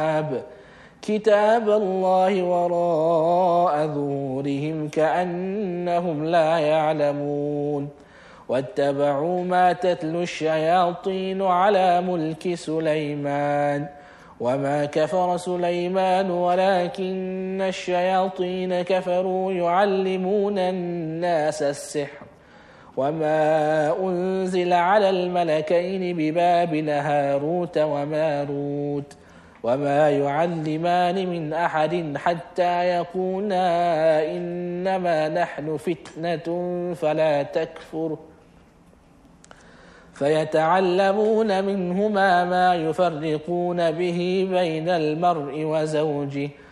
كتاب الله وراء ظهورهم كأنهم لا يعلمون واتبعوا ما تتلو الشياطين على ملك سليمان وما كفر سليمان ولكن الشياطين كفروا يعلمون الناس السحر وما أنزل على الملكين ببابل هاروت وماروت وما يعلمان من أحد حتى يقولا إنما نحن فتنة فلا تكفر فيتعلمون منهما ما يفرقون به بين المرء وزوجه